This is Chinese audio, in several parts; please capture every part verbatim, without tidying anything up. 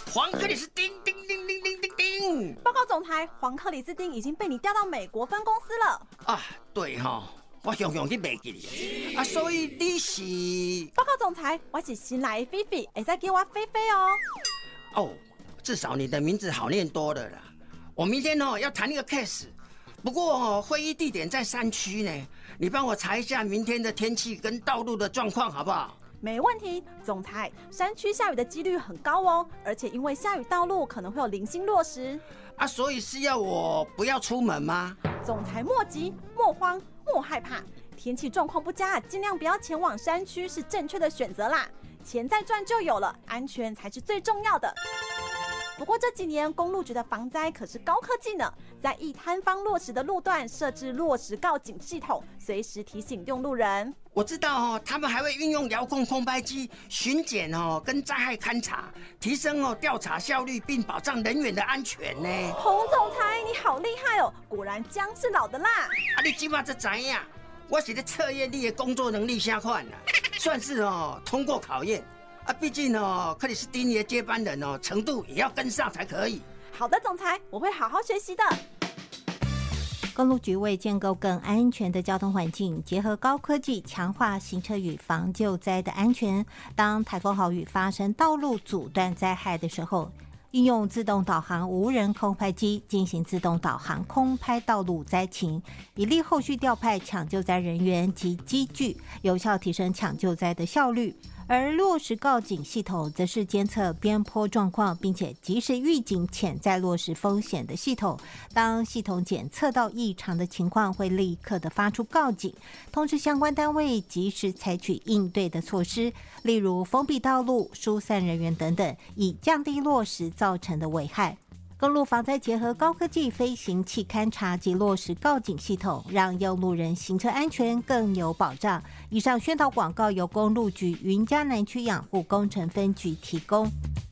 黄克里斯汀，叮叮叮叮叮叮。 报告总裁，黄克里斯汀已经被你调到美国分公司了。 啊，对哈、哦，我常常去袂记你啊，所以你是？ 报告总裁，我是新来的菲菲，会再叫我菲菲哦。 哦，至少你的名字好念多了啦。我明天哦要谈一个 case， 不过哦会议地点在山区呢，你帮我查一下明天的天气跟道路的状况好不好？ 没问题，总裁，山区下雨的几率很高哦，而且因为下雨道路可能会有零星落石啊，所以是要我不要出门吗？ 总裁莫急莫慌莫害怕，天气状况不佳，尽量不要前往山区是正确的选择啦。钱再赚就有了，安全才是最重要的。不过这几年公路局的防灾可是高科技呢，在易坍方落石的路段设置落石告警系统，随时提醒用路人。 我知道哦，他们还会运用遥控空拍机巡检哦，跟灾害勘察，提升哦调查效率，并保障人员的安全呢。 洪总裁，你好厉害哦，果然姜是老的辣。 啊，你起码才知影，我是在测验你的工作能力啥款啦，算是哦通过考验。啊，毕竟哦，克里斯汀的接班人哦，程度也要跟上才可以。 好的，总裁，我会好好学习的。 公路局为建构更安全的交通环境，结合高科技强化行车与防救灾的安全。当台风豪雨发生道路阻断灾害的时候，应用自动导航无人空拍机进行自动导航空拍道路灾情，以利后续调派抢救灾人员及机具，有效提升抢救灾的效率。而落石告警系统则是监测边坡状况，并且及时预警潜在落石风险的系统。当系统检测到异常的情况，会立刻的发出告警，通知相关单位及时采取应对的措施，例如封闭道路、疏散人员等等，以降低落石造成的危害。公路防灾结合高科技飞行器勘察及落石告警系统，让用路人行车安全更有保障。以上宣导广告由公路局云嘉南区养护工程分局提供。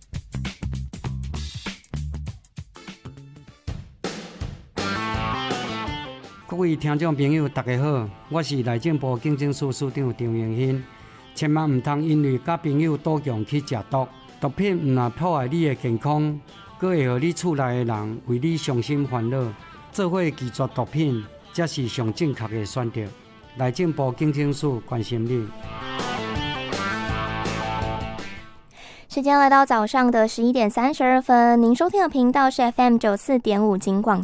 各位听众朋友大家好，我是内政部警政署署长张永新。千万唔通因为甲朋友赌强去食毒，毒品唔但破坏你的健康，佫会互你厝内的人为你伤心烦恼，做伙拒绝毒品，才是上正确的选择。内政部警政署关心你。 时间来到早上的十一点三十二分，您收听的频道是 F M 九四点五警广